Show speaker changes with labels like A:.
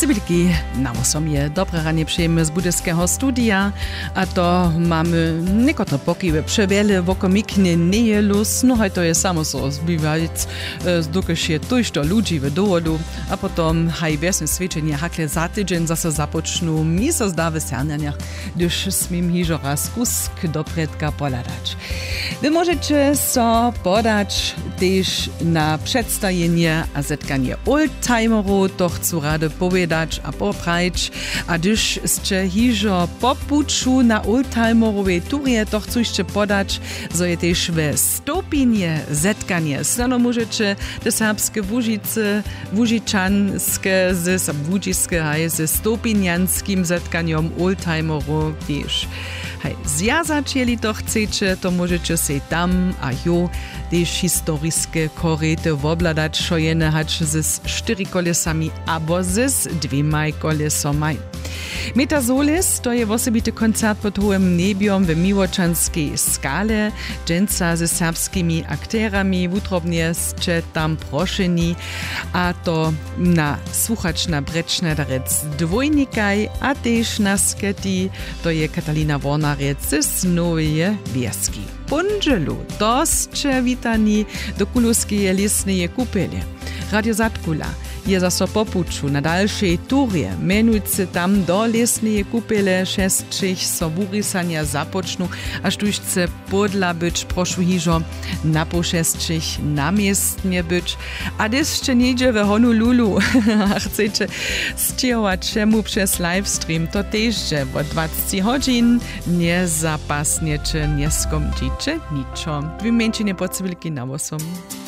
A: Pocybilki na osomie dobre ranie przyjemy z budyskiego studia, a to mamy niekotre pokiwe przewiele wokomiknie nie luz, no haj to jest samo so zbywając, dokud się tuż do ludzi w dołu, a potom haj wiesne świeczenie hakle za tydzień zase zapoczną mi so zda w sernianiach, gdyż smim hiżo raz kusk do predka poladać. Wy możecie so podać też na przedstawienie a zetkanie oldtimerów, to chcę rady powiedzieć a poprać, a gdyż ste hiżo popuczu na oldtimerowej turie, to chcę jeszcze podać, so je też w stopinie zetkanie. Stano możecie te serbskie wużiczanskie ze stopinianskim zetkaniem oldtimerów też. Hej, zjazać, jeli to chcecie, to możecie się tam, a jo, też historyskie koryty wobladać, co jene hać z 4 kolesami, abo z 2 kolesami. Metasolis to je osobity koncert pod hohem nebiom w Miłoczanskiej skale, dżęca ze serbskimi akterami, wutrobnie ste tam proszeni, a to na słuchacz na breczne darec dwojnikaj, a też na sketi, to je Katalina Warnarec z Nowe Wieski. Pondzielu dostcze witani do Kulowskiej lesnej kupele. Radio Zatkula je zaso popuczu na dalszej turie, menujce tam do lesnej kupele šestčich so wurisania započnu, aż tužce podla być prošu hižo na po šestčich namiestnie być, a jeszcze niedzie w Honolulu, a chcecie stierować czemu przez livestream, to teżże o 20 godzin nie zapasniecie, nie skomdzicie niczo. Wymięcie nie pocybilki na osom.